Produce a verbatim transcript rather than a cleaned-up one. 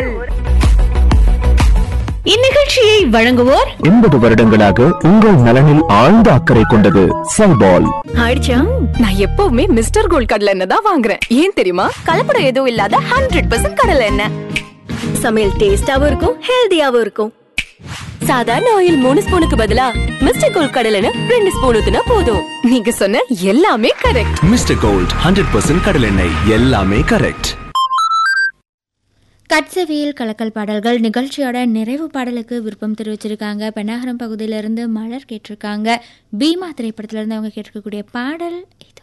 தகவல். இந்நிகழ்ச்சியை வழங்குவோர் எண்பது வருடங்களாக உங்கள் நலனில் ஆழ்ந்த அக்கறை கொண்டது சைபால். ஆயிடுச்சா? நான் எப்பவுமே மிஸ்டர் கோல்ட் கடலை எண்ணெய் தான் வாங்குறேன். ஏன் தெரியுமா? கலப்படம் எதுவும் இல்லாத ஹண்ட்ரட் பர்சன்ட் கடலை எண்ணெய். சமையல் டேஸ்டாவும் இருக்கும், ஹெல்தியாவும் இருக்கும். சாதாரண ஆயில் மூணு ஸ்பூனுக்கு பதிலா மிஸ்டர் கோல்ட் கடலை எண்ணெய் ரெண்டு ஸ்பூன் ஊத்துனா போதும். நீங்க சொன்ன எல்லாமே correct. Mister gold hundred percent கடலை எண்ணெய், எல்லாமே கரெக்ட். கட்சவியல் கலக்கல் பாடல்கள் நிகழ்ச்சியோட நிறைவு பாடலுக்கு விருப்பம் தெரிவிச்சிருக்காங்க. பெண்ணாகரம் பகுதியிலிருந்து மலர் கேட்டிருக்காங்க. பீமா திரைப்படத்திலிருந்து அவங்க கேட்டிருக்கக்கூடிய பாடல் இது.